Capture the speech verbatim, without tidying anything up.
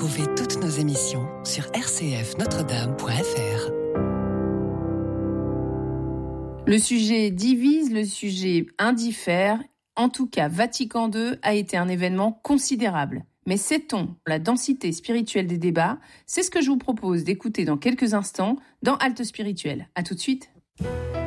Retrouvez toutes nos émissions sur r c f notre dame point f r. Le sujet divise, le sujet indiffère. En tout cas, Vatican deux a été un événement considérable. Mais sait-on la densité spirituelle des débats ? C'est ce que je vous propose d'écouter dans quelques instants dans Halte Spirituelle. À tout de suite.